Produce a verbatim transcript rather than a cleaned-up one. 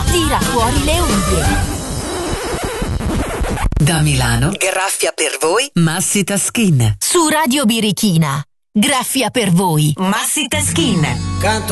Tira fuori le unghie. Da Milano, graffia per voi, Massita Skin. Su Radio Birichina, graffia per voi, Massita Skin. Canto